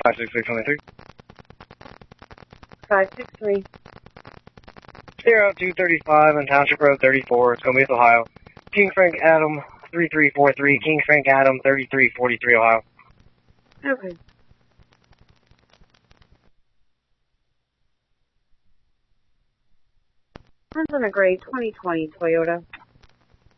56323. 563. 0235 on Township Road 34, it's going to be Ohio. King Frank Adam 3343, King Frank Adam 3343, Ohio. Okay. Runs on a gray 2020 Toyota.